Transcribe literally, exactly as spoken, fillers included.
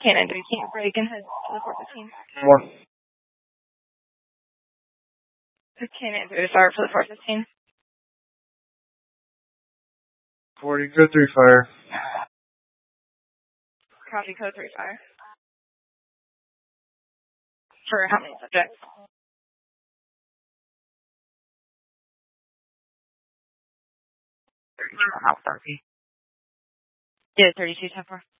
Cannon, do you can't break and head to the four fifteen? More. Cannon, do start for the four fifteen? forty, code three fire. Copy, code three fire. For how many subjects? thirty-two, house thirty. Yeah, thirty-two, ten four.